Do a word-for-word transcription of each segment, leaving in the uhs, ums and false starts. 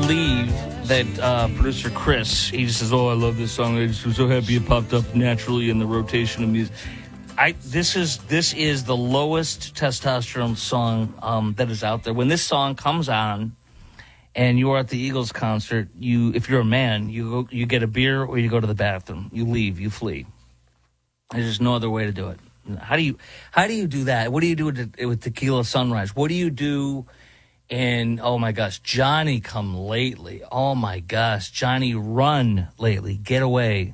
believe that uh, producer Chris, he just says, oh, I love this song. I just was so happy it popped up naturally in the rotation of music. I, this is this is the lowest testosterone song um, that is out there. When this song comes on and you are at the Eagles concert, you if you're a man, you go, you get a beer or you go to the bathroom. You leave, you flee. There's just no other way to do it. How do you how do you do that? What do you do with, with Tequila Sunrise? What do you do in, oh my gosh, Johnny Come Lately? Oh my gosh, Johnny Run Lately. Get Away.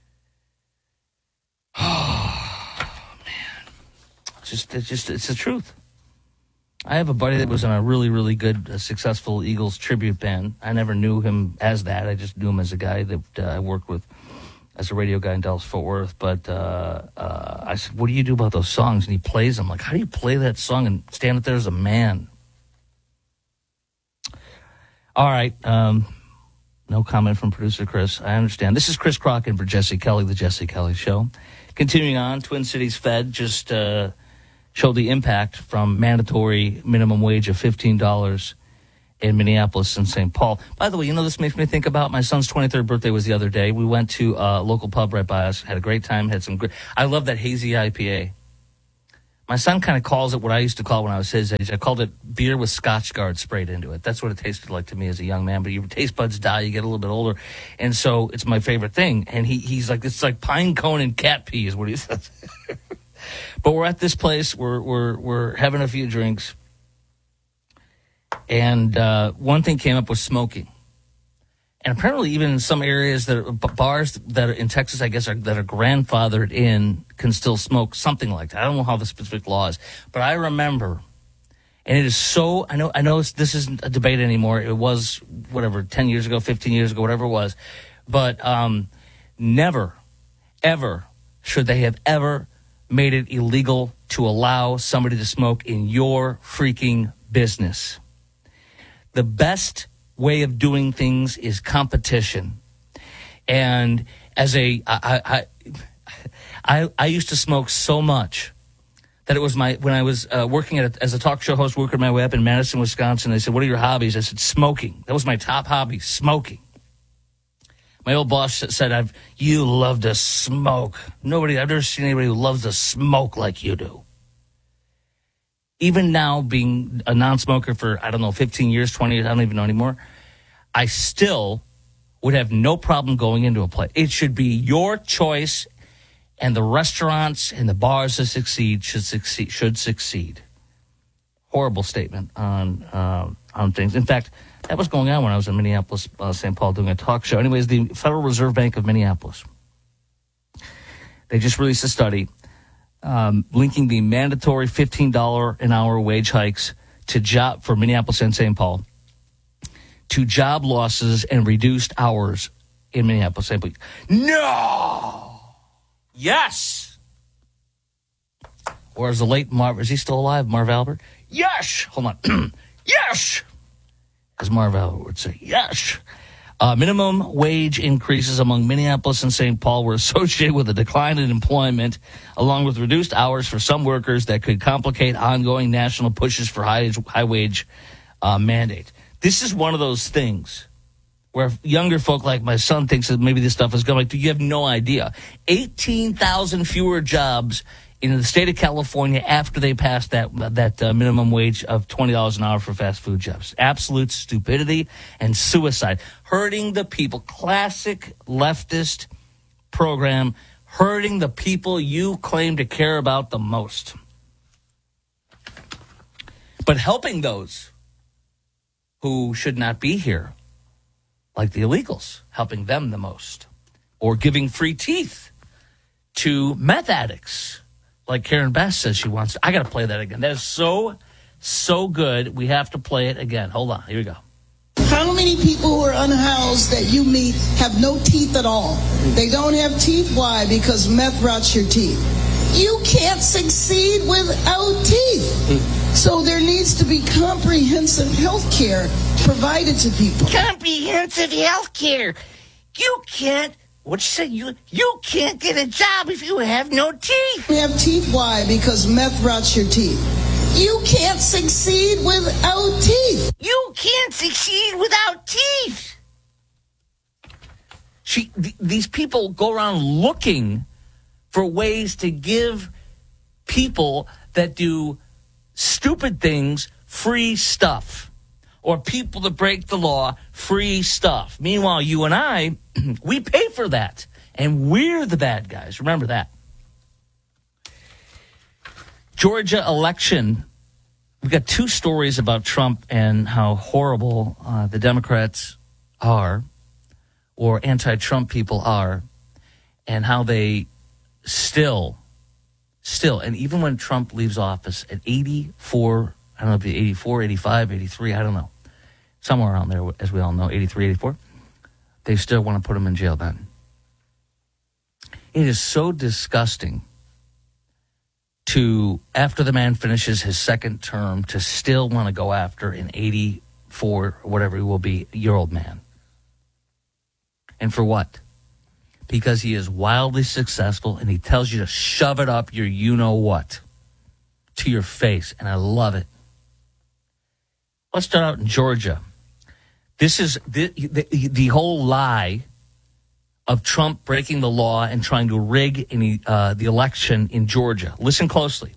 Oh man, it's just it's just it's the truth. I have a buddy that was in a really really good uh, successful Eagles tribute band. I never knew him as that. I just knew him as a guy that uh, I worked with as a radio guy in Dallas Fort Worth. But uh, uh, I said, "What do you do about those songs?" And he plays them. Like, how do you play that song and stand up there as a man? All right. Um, no comment from producer Chris. I understand. This is Chris Crockett for Jesse Kelly, The Jesse Kelly Show. Continuing on, Twin Cities Fed just uh, showed the impact from mandatory minimum wage of fifteen dollars in Minneapolis and Saint Paul. By the way, you know, this makes me think about my son's twenty-third birthday was the other day. We went to a local pub right by us, had a great time, had some great... I love that hazy I P A. My son kind of calls it what I used to call it when I was his age. I called it beer with Scotch Guard sprayed into it. That's what it tasted like to me as a young man. But your taste buds die, you get a little bit older. And so it's my favorite thing. And he he's like, it's like pine cone and cat pee is what he says. But we're at this place. We're, we're, we're having a few drinks. And uh, one thing came up was smoking. And apparently even in some areas, that are, bars that are in Texas, I guess, are, that are grandfathered in can still smoke something like that. I don't know how the specific law is. But I remember, and it is so, I know I know it's, this isn't a debate anymore. It was, whatever, ten years ago, fifteen years ago, whatever it was. But um, never, ever should they have ever made it illegal to allow somebody to smoke in your freaking business. The best way of doing things is competition. And as a, I, I, I, I used to smoke so much that it was my, when I was uh, working at a, as a talk show host, working my way up in Madison, Wisconsin, they said, what are your hobbies? I said, smoking. That was my top hobby, smoking. My old boss said, I've, you love to smoke. Nobody, I've never seen anybody who loves to smoke like you do. Even now, being a non-smoker for, I don't know, fifteen years, twenty years, I don't even know anymore, I still would have no problem going into a place. It should be your choice, and the restaurants and the bars that succeed should succeed. Should succeed. Horrible statement on uh, on things. In fact, that was going on when I was in Minneapolis, uh, Saint Paul, doing a talk show. Anyways, the Federal Reserve Bank of Minneapolis, they just released a study Um, linking the mandatory fifteen dollars an hour wage hikes to job for Minneapolis and Saint Paul to job losses and reduced hours in Minneapolis and Saint Paul. No! Yes! Or as the late Marv, is he still alive, Marv Albert? Yes! Hold on. Yes! As Marv Albert would say, yes! Uh, minimum wage increases among Minneapolis and Saint Paul were associated with a decline in employment, along with reduced hours for some workers that could complicate ongoing national pushes for high, high wage uh, mandate. This is one of those things where younger folk like my son thinks that maybe this stuff is going to, you have no idea. eighteen thousand fewer jobs in the state of California after they passed that that uh, minimum wage of twenty dollars an hour for fast food jobs. Absolute stupidity and suicide. Hurting the people. Classic leftist program. Hurting the people you claim to care about the most. But helping those who should not be here, like the illegals, helping them the most. Or giving free teeth to meth addicts, like Karen Bass says she wants to. I got to play that again. That is so, so good. We have to play it again. Hold on. Here we go. How many people who are unhoused that you meet have no teeth at all? They don't have teeth. Why? Because meth rots your teeth. You can't succeed without teeth. So there needs to be comprehensive health care provided to people. Comprehensive health care. You can't. What you say? You you can't get a job if you have no teeth. You have teeth. Why? Because meth rots your teeth. You can't succeed without teeth. You can't succeed without teeth. She, th- these people go around looking for ways to give people that do stupid things free stuff, or people that break the law free stuff. Meanwhile, you and I, we pay for that, and we're the bad guys. Remember that. Georgia election. We've got two stories about Trump and how horrible uh, the Democrats are, or anti-Trump people are, and how they still, still, and even when Trump leaves office at eighty-four, I don't know if it's eighty-four, eighty-five, eighty-three, I don't know, somewhere around there, as we all know, eighty-three, eighty-four, they still want to put him in jail then. It is so disgusting to, after the man finishes his second term, to still want to go after an eighty-four, or whatever he will be, year old man. And for what? Because he is wildly successful and he tells you to shove it up your you-know-what to your face. And I love it. Let's start out in Georgia. This is the, the, the whole lie of Trump breaking the law and trying to rig any, uh, the election in Georgia. Listen closely.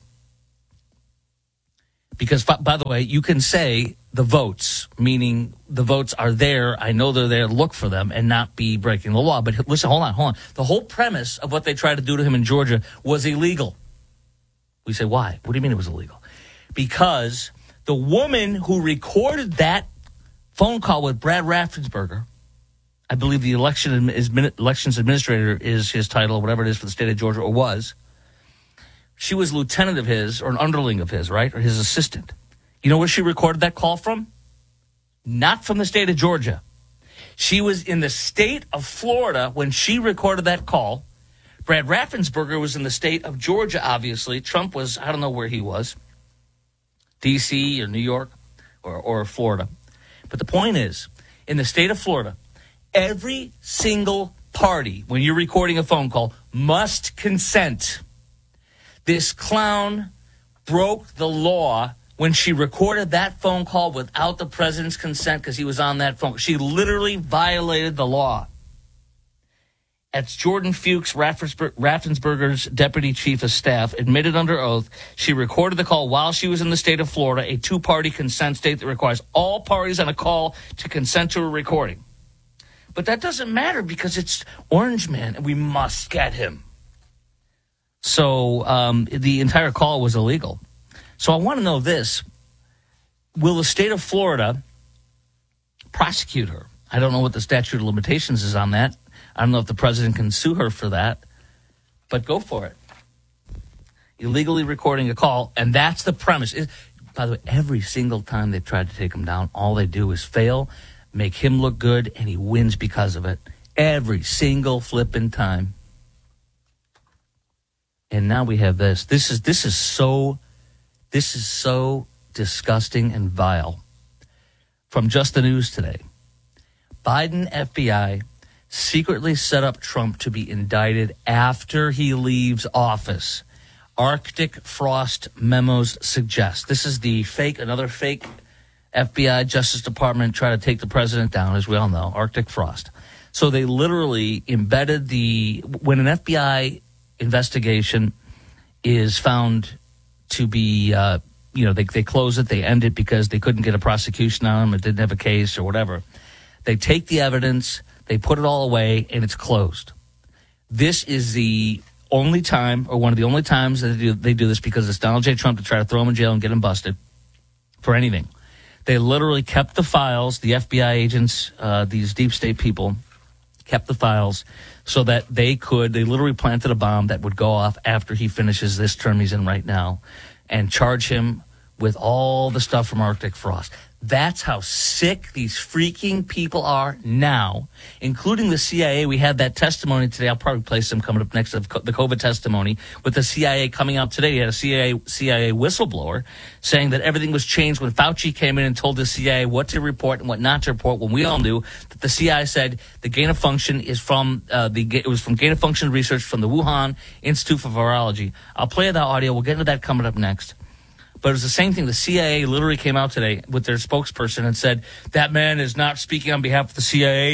Because, by the way, you can say the votes, meaning the votes are there, I know they're there, look for them, and not be breaking the law. But listen, hold on, hold on. The whole premise of what they tried to do to him in Georgia was illegal. We say, why? What do you mean it was illegal? Because the woman who recorded that phone call with Brad Raffensperger, I believe the election elections administrator is his title, whatever it is for the state of Georgia, or was. She was lieutenant of his, or an underling of his, right? Or his assistant. You know where she recorded that call from? Not from the state of Georgia. She was in the state of Florida when she recorded that call. Brad Raffensperger was in the state of Georgia, obviously. Trump was, I don't know where he was. D C or New York or, or Florida. But the point is, in the state of Florida, every single party, when you're recording a phone call, must consent. This clown broke the law when she recorded that phone call without the president's consent because he was on that phone. She literally violated the law. That's Jordan Fuchs, Raffensperger's deputy chief of staff, admitted under oath she recorded the call while she was in the state of Florida, a two-party consent state that requires all parties on a call to consent to a recording. But that doesn't matter because it's Orange Man, and we must get him. So um, the entire call was illegal. So I want to know this. Will the state of Florida prosecute her? I don't know what the statute of limitations is on that. I don't know if the president can sue her for that. But go for it. Illegally recording a call, and that's the premise. It, by the way, every single time they've tried to take him down, all they do is fail, make him look good, and he wins because of it. Every single flipping time. And now we have this. This is this is so this is so disgusting and vile. From Just the News today. Biden F B I secretly set up Trump to be indicted after he leaves office. Arctic Frost memos suggest. This is the fake, another fake F B I Justice Department try to take the president down, as we all know, Arctic Frost. So they literally embedded the, when an F B I investigation is found to be, uh, you know, they, they close it, they end it because they couldn't get a prosecution on him, it didn't have a case or whatever. They take the evidence, they put it all away, and it's closed. This is the only time, or one of the only times that they do, they do this because it's Donald J. Trump to try to throw him in jail and get him busted for anything. They literally kept the files, the F B I agents, uh, these deep state people, kept the files so that they could, they literally planted a bomb that would go off after he finishes this term he's in right now and charge him with all the stuff from Arctic Frost. That's how sick these freaking people are now, including the C I A. We had that testimony today. I'll probably play some coming up next, of the COVID testimony with the C I A coming out today. You had a C I A, C I A whistleblower saying that everything was changed when Fauci came in and told the C I A what to report and what not to report, when we all knew that the C I A said the gain of function is from uh, the it was from gain of function research from the Wuhan Institute for Virology. I'll play that audio. We'll get into that coming up next. But it was the same thing. The C I A literally came out today with their spokesperson and said, that man is not speaking on behalf of the C I A.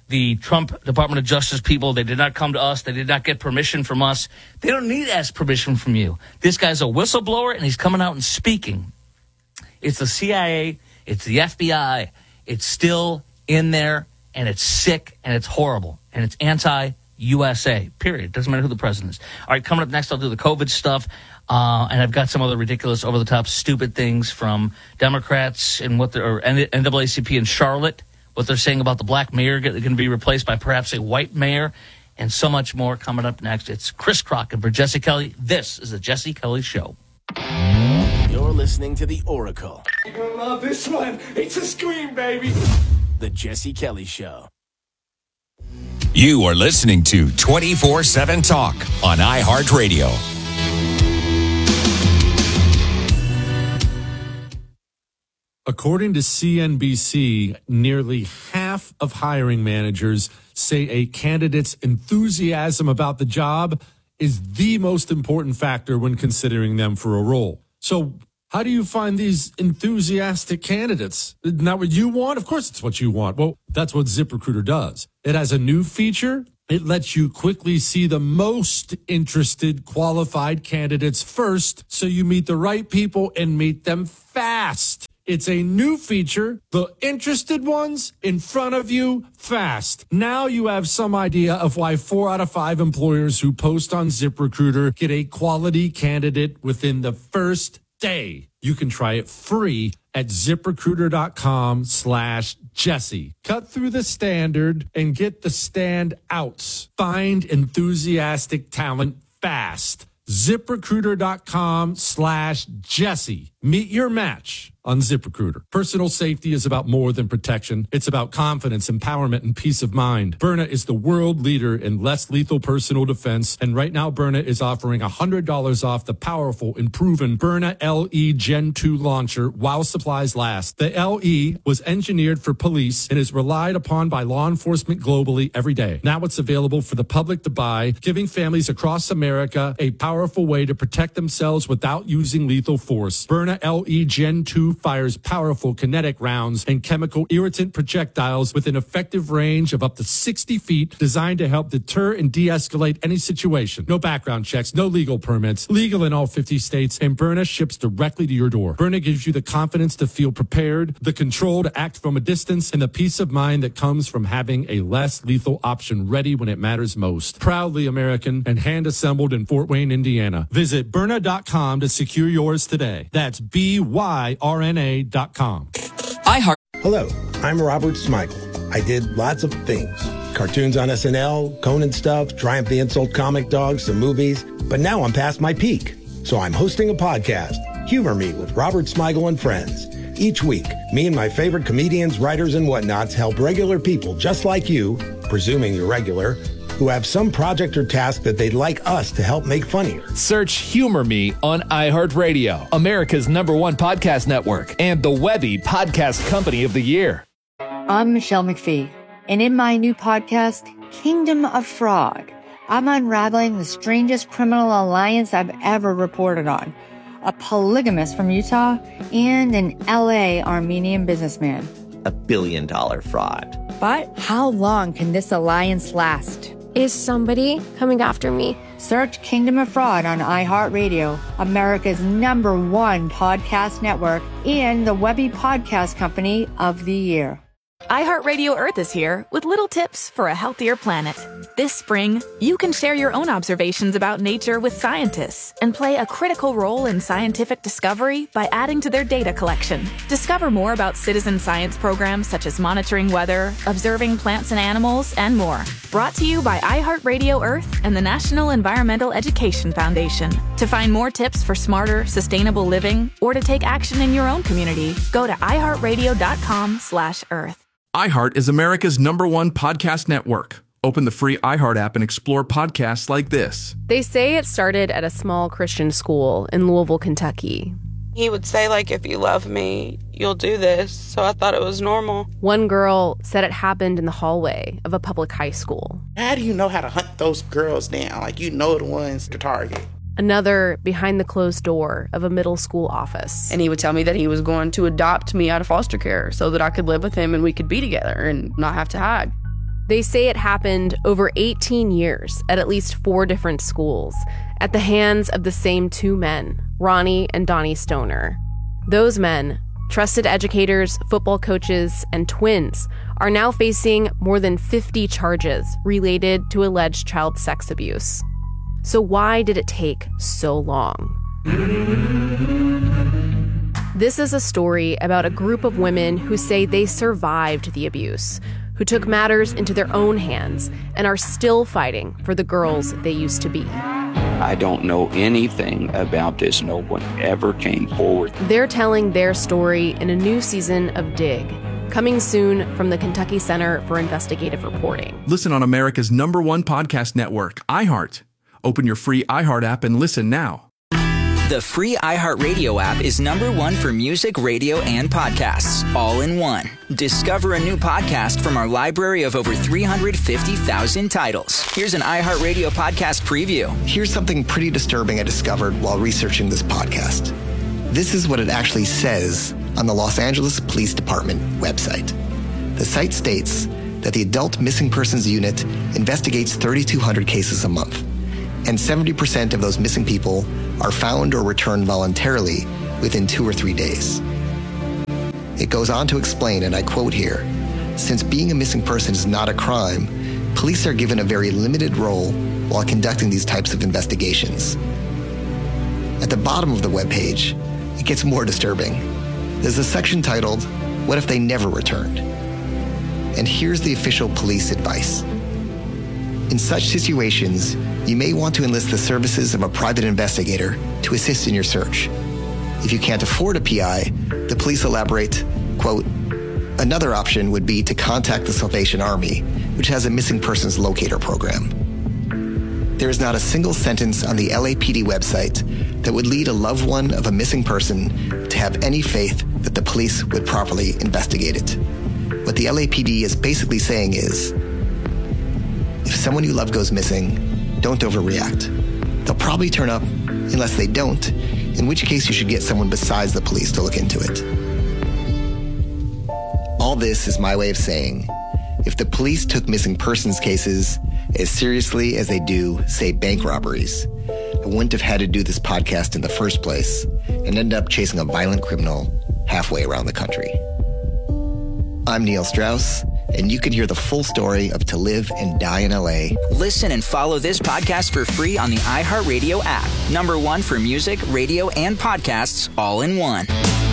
the Trump Department of Justice people, they did not come to us. They did not get permission from us. They don't need to ask permission from you. This guy's a whistleblower, and he's coming out and speaking. It's the C I A. It's the F B I. It's still in there, and it's sick, and it's horrible, and it's anti-U S A, period. Doesn't matter who the president is. All right, coming up next, I'll do the COVID stuff, uh, and I've got some other ridiculous, over-the-top, stupid things from Democrats and what they're, or N double A C P in Charlotte, what they're saying about the black mayor going to be replaced by perhaps a white mayor, and so much more coming up next. It's Chris Crockett for Jesse Kelly. This is the Jesse Kelly Show. You're listening to The Oracle. You're going to love this one. It's a scream, baby. The Jesse Kelly Show. You are listening to twenty-four seven Talk on iHeartRadio. According to C N B C, nearly half of hiring managers say a candidate's enthusiasm about the job is the most important factor when considering them for a role. So how do you find these enthusiastic candidates? Isn't that what you want? Of course it's what you want. Well, that's what ZipRecruiter does. It has a new feature. It lets you quickly see the most interested qualified candidates first, so you meet the right people and meet them fast. It's a new feature, the interested ones in front of you fast. Now you have some idea of why four out of five employers who post on ZipRecruiter get a quality candidate within the first day. You can try it free at ZipRecruiter.com slash Jesse. Cut through the standard and get the standouts. Find enthusiastic talent fast. ZipRecruiter.com slash Jesse. Meet your match on ZipRecruiter. Personal safety is about more than protection. It's about confidence, empowerment, and peace of mind. Byrna is the world leader in less lethal personal defense. And right now, Byrna is offering one hundred dollars off the powerful and proven Byrna L E Gen two launcher while supplies last. The L E was engineered for police and is relied upon by law enforcement globally every day. Now it's available for the public to buy, giving families across America a powerful way to protect themselves without using lethal force. Byrna L E Gen two fires powerful kinetic rounds and chemical irritant projectiles with an effective range of up to sixty feet, designed to help deter and de-escalate any situation. No background checks, no legal permits, legal in all fifty states, and Byrna ships directly to your door. Byrna gives you the confidence to feel prepared, the control to act from a distance, and the peace of mind that comes from having a less lethal option ready when it matters most. Proudly American and hand-assembled in Fort Wayne, Indiana. Visit Byrna dot com to secure yours today. That's B Y R N A dot com. iHeart. Hello, I'm Robert Smigel. I did lots of things. Cartoons on S N L, Conan stuff, Triumph the Insult comic dogs, some movies. But now I'm past my peak. So I'm hosting a podcast, Humor Me with Robert Smigel and Friends. Each week, me and my favorite comedians, writers, and whatnots help regular people just like you, presuming you're regular, who have some project or task that they'd like us to help make funnier. Search Humor Me on iHeartRadio, America's number one podcast network, and the Webby Podcast Company of the Year. I'm Michelle McPhee, and in my new podcast, Kingdom of Fraud, I'm unraveling the strangest criminal alliance I've ever reported on. A polygamist from Utah and an L A Armenian businessman. A billion dollar fraud. But how long can this alliance last? Is somebody coming after me? Search Kingdom of Fraud on iHeartRadio, America's number one podcast network, and the Webby Podcast Company of the Year. iHeartRadio Earth is here with little tips for a healthier planet. This spring, you can share your own observations about nature with scientists and play a critical role in scientific discovery by adding to their data collection. Discover more about citizen science programs such as monitoring weather, observing plants and animals, and more. Brought to you by iHeartRadio Earth and the National Environmental Education Foundation. To find more tips for smarter, sustainable living, or to take action in your own community, go to iHeartRadio.com slash Earth. iHeart is America's number one podcast network. Open the free iHeart app and explore podcasts like this. They say it started at a small Christian school in Louisville, Kentucky. He would say, like, if you love me, you'll do this. So I thought it was normal. One girl said it happened in the hallway of a public high school. How do you know how to hunt those girls down? Like, you know the ones to target. Another behind the closed door of a middle school office. And he would tell me that he was going to adopt me out of foster care so that I could live with him and we could be together and not have to hide. They say it happened over eighteen years at at least four different schools at the hands of the same two men, Ronnie and Donnie Stoner. Those men, trusted educators, football coaches, and twins, are now facing more than fifty charges related to alleged child sex abuse. So why did it take so long? This is a story about a group of women who say they survived the abuse, who took matters into their own hands and are still fighting for the girls they used to be. I don't know anything about this. No one ever came forward. They're telling their story in a new season of Dig, coming soon from the Kentucky Center for Investigative Reporting. Listen on America's number one podcast network, iHeart. Open your free iHeart app and listen now. The free iHeartRadio app is number one for music, radio, and podcasts, all in one. Discover a new podcast from our library of over three hundred fifty thousand titles. Here's an iHeartRadio podcast preview. Here's something pretty disturbing I discovered while researching this podcast. This is what it actually says on the Los Angeles Police Department website. The site states that the Adult Missing Persons Unit investigates thirty-two hundred cases a month, and seventy percent of those missing people are found or returned voluntarily within two or three days. It goes on to explain, and I quote here, since being a missing person is not a crime, police are given a very limited role while conducting these types of investigations. At the bottom of the webpage, it gets more disturbing. There's a section titled, What If They Never Returned? And here's the official police advice. In such situations, you may want to enlist the services of a private investigator to assist in your search. If you can't afford a P I, the police elaborate, quote, another option would be to contact the Salvation Army, which has a missing persons locator program. There is not a single sentence on the L A P D website that would lead a loved one of a missing person to have any faith that the police would properly investigate it. What the L A P D is basically saying is, if someone you love goes missing, don't overreact. They'll probably turn up unless they don't, in which case you should get someone besides the police to look into it. All this is my way of saying, if the police took missing persons cases as seriously as they do, say, bank robberies, I wouldn't have had to do this podcast in the first place and end up chasing a violent criminal halfway around the country. I'm Neil Strauss, and you can hear the full story of To Live and Die in L A. Listen and follow this podcast for free on the iHeartRadio app. Number one for music, radio, and podcasts, all in one.